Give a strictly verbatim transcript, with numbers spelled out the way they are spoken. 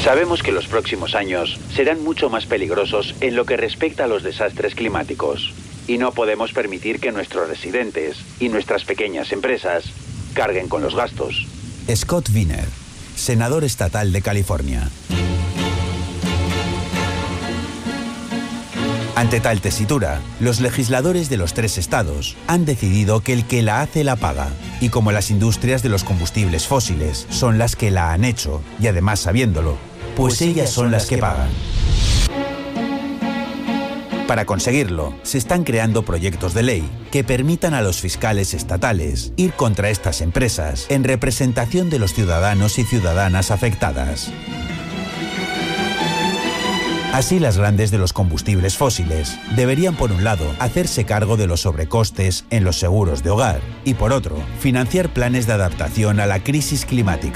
Sabemos que los próximos años serán mucho más peligrosos en lo que respecta a los desastres climáticos y no podemos permitir que nuestros residentes y nuestras pequeñas empresas carguen con los gastos. Scott Wiener, senador estatal de California. Ante tal tesitura, los legisladores de los tres estados han decidido que el que la hace la paga, y como las industrias de los combustibles fósiles son las que la han hecho, y además sabiéndolo, pues, pues ellas son las que pagan. Para conseguirlo, se están creando proyectos de ley que permitan a los fiscales estatales ir contra estas empresas en representación de los ciudadanos y ciudadanas afectadas. Así, las grandes de los combustibles fósiles deberían, por un lado, hacerse cargo de los sobrecostes en los seguros de hogar y, por otro, financiar planes de adaptación a la crisis climática.